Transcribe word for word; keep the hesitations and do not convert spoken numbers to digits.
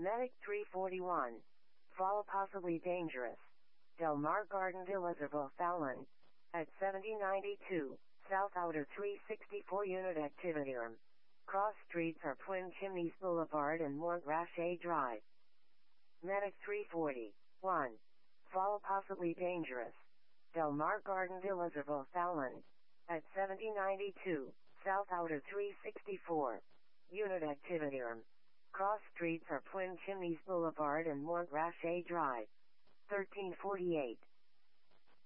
Medic three forty-one. Fall possibly dangerous. Del Mar Garden Villas are both Fallon. At seventy ninety-two, South Outer three sixty-four Unit Activity Room. Cross streets are Twin Chimneys Boulevard and Montrachet Drive. Medic three forty-one. Fall possibly dangerous. Del Mar Garden Villas are both Fallon. At seventy ninety-two, South Outer three sixty-four. Unit Activity Room. Cross streets are Twin Chimneys Boulevard and Montrachet Drive. thirteen forty-eight.